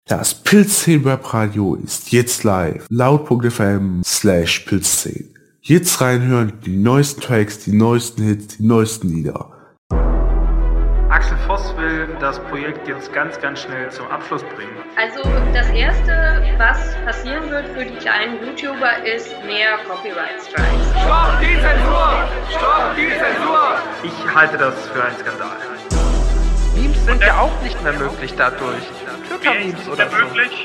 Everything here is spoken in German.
Das Pilzszenen Webradio ist jetzt live. Laut.fm/Pilzszenen. Jetzt reinhören, die neuesten Tracks, die neuesten Hits, die neuesten Lieder. Axel Voss will das Projekt jetzt ganz, ganz schnell zum Abschluss bringen. Also das Erste, was passieren wird für die kleinen YouTuber, ist mehr Copyright-Strikes. Stopp die Zensur! Stopp die Zensur! Ich halte das für einen Skandal. Memes sind ja auch nicht mehr möglich dadurch. Twitter-Memes oder so.